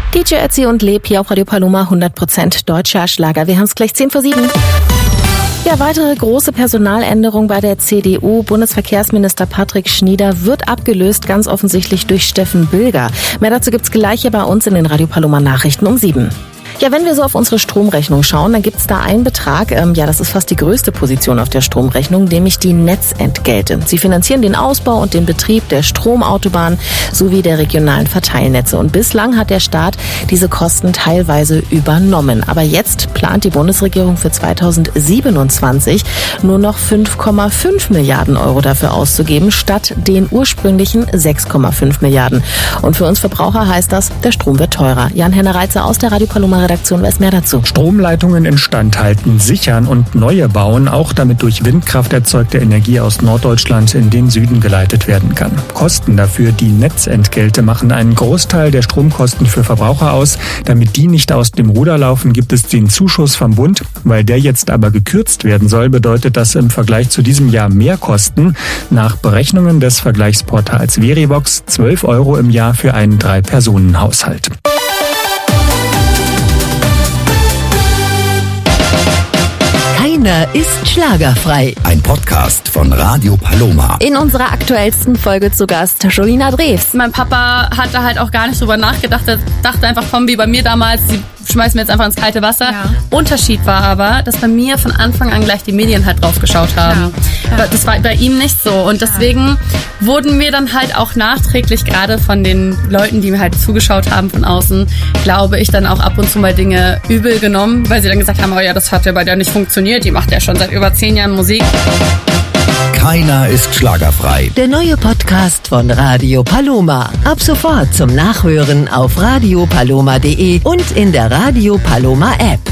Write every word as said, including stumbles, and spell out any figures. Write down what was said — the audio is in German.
D J Ötzi und Leb hier auf Radio Paloma, hundert Prozent deutscher Schlager. Wir haben es gleich zehn vor sieben. Ja, weitere große Personaländerung bei der C D U. Bundesverkehrsminister Patrick Schnieder wird abgelöst, ganz offensichtlich durch Steffen Bilger. Mehr dazu gibt's gleich hier bei uns in den Radio Paloma Nachrichten um sieben. Ja, wenn wir so auf unsere Stromrechnung schauen, dann gibt's da einen Betrag, ähm, ja, das ist fast die größte Position auf der Stromrechnung, nämlich die Netzentgelte. Sie finanzieren den Ausbau und den Betrieb der Stromautobahn sowie der regionalen Verteilnetze. Und bislang hat der Staat diese Kosten teilweise übernommen. Aber jetzt plant die Bundesregierung für zweitausendsiebenundzwanzig nur noch fünf Komma fünf Milliarden Euro dafür auszugeben, statt den ursprünglichen sechs Komma fünf Milliarden. Und für uns Verbraucher heißt das, der Strom wird teurer. Jan-Henner Reitzer aus der Radio Paloma Redaktion weiß mehr dazu. Stromleitungen instand halten, sichern und neue bauen, auch damit durch Windkraft erzeugte Energie aus Norddeutschland in den Süden geleitet werden kann. Kosten dafür, die Netzentgelte, machen einen Großteil der Stromkosten für Verbraucher aus. Damit die nicht aus dem Ruder laufen, gibt es den Zuschuss vom Bund. Weil der jetzt aber gekürzt werden soll, bedeutet das im Vergleich zu diesem Jahr mehr Kosten. Nach Berechnungen des Vergleichsportals Verivox zwölf Euro im Jahr für einen Drei-Personen-Haushalt. Keiner ist schlagerfrei. Ein Podcast von Radio Paloma. In unserer aktuellsten Folge zu Gast Jolina Drews. Mein Papa hat da halt auch gar nicht drüber nachgedacht. Er dachte einfach, komm, wie bei mir damals, die schmeißen wir jetzt einfach ins kalte Wasser. Ja. Unterschied war aber, dass bei mir von Anfang an gleich die Medien halt drauf geschaut haben. Ja. Ja. Das war bei ihm nicht so. Und deswegen wurden mir dann halt auch nachträglich, gerade von den Leuten, die mir halt zugeschaut haben von außen, glaube ich, dann auch ab und zu mal Dinge übel genommen, weil sie dann gesagt haben, oh ja, das hat ja bei der nicht funktioniert. Die macht ja schon seit über zehn Jahren Musik. Keiner ist schlagerfrei. Der neue Podcast von Radio Paloma. Ab sofort zum Nachhören auf radio paloma punkt de und in der Radio Paloma App.